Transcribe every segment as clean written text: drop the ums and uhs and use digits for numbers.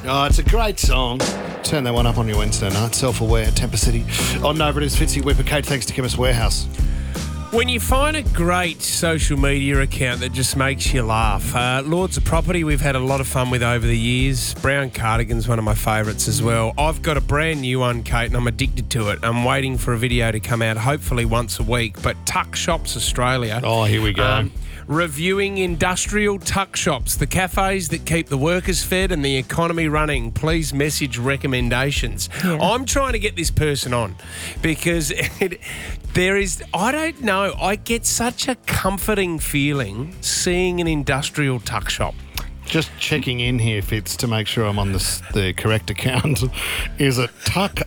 Oh, it's a great song. Turn that one up on your Wednesday night. Self-Aware, Temper City. On Nova it is Fitzy Whipper Kate, thanks to Chemist Warehouse. When you find a great social media account that just makes you laugh, Lords of Property we've had a lot of fun with over the years. Brown Cardigan's one of my favourites as well. I've got a brand new one, Kate, and I'm addicted to it. I'm waiting for a video to come out hopefully once a week. But Tuck Shops Australia. Oh, here we go. Reviewing industrial tuck shops, the cafes that keep the workers fed and the economy running. Please message recommendations. Yeah. I'm trying to get this person on because I don't know, I get such a comforting feeling seeing an industrial tuck shop. Just checking in here, Fitz, to make sure I'm on the correct account. Is it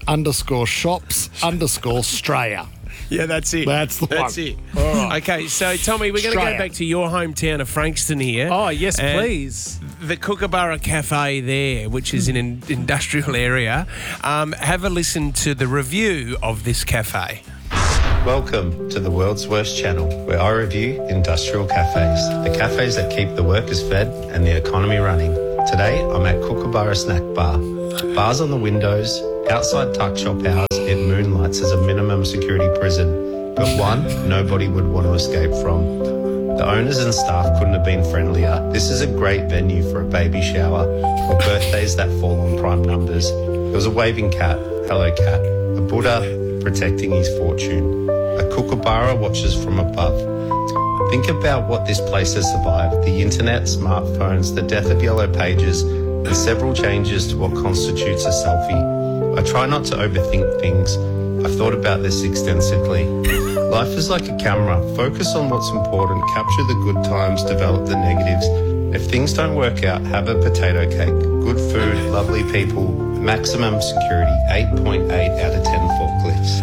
tuck_shops_Straya? Yeah, that's it. That's the one. That's it. All right. Okay, so Tommy, we're going to go back to your hometown of Frankston here. Oh, yes, please. The Kookaburra Cafe there, which is in an industrial area. Have a listen to the review of this cafe. Welcome to the world's worst channel, where I review industrial cafes, the cafes that keep the workers fed and the economy running. Today, I'm at Kookaburra Snack Bar. Bars on the windows, outside tuck shop hours, it moonlights as a minimum security prison, but one nobody would want to escape from. The owners and staff couldn't have been friendlier. This is a great venue for a baby shower or birthdays that fall on prime numbers. There was a waving cat, hello cat, a Buddha protecting his fortune. A Kookaburra watches from above. Think about what this place has survived: the internet, smartphones, the death of yellow pages, and several changes to what constitutes a selfie. I try not to overthink things. I've thought about this extensively. Life is like a camera. Focus on what's important, capture the good times, develop the negatives. If things don't work out, have a potato cake. Good food, lovely people, maximum security, 8.8 out of 10 forklifts.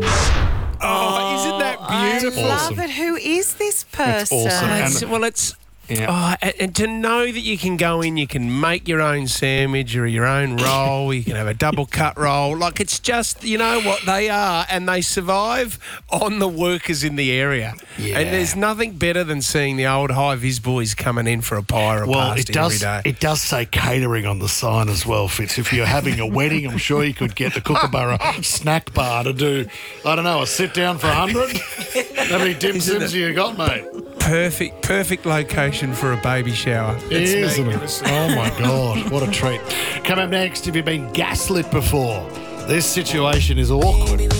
Oh, isn't that beautiful? I love it. Who is this person? It's awesome. And to know that you can go in, you can make your own sandwich or your own roll, you can have a double cut roll. Like, it's just, you know what they are, and they survive on the workers in the area. Yeah. And there's nothing better than seeing the old high-vis boys coming in for a pie or a pasty every day. It does say catering on the sign as well, Fitz. If you're having a wedding, I'm sure you could get the Kookaburra Snack Bar to do, I don't know, a sit-down for 100? How many dim sims you got, mate? Perfect location for a baby shower. Isn't it? Oh, my God. What a treat. Come up next, have you been gaslit before? This situation is awkward.